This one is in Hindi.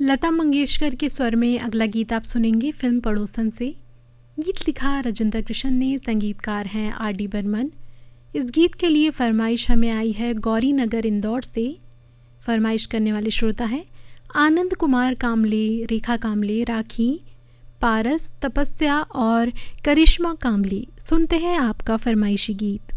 लता मंगेशकर के स्वर में अगला गीत आप सुनेंगे फिल्म पड़ोसन से। गीत लिखा राजेंद्र कृष्ण ने, संगीतकार हैं R.D. बर्मन। इस गीत के लिए फरमाइश हमें आई है गौरी नगर इंदौर से। फरमाइश करने वाले श्रोता हैं आनंद कुमार कामले, रेखा कामले, राखी, पारस, तपस्या और करिश्मा कामली। सुनते हैं आपका फरमाइशी गीत।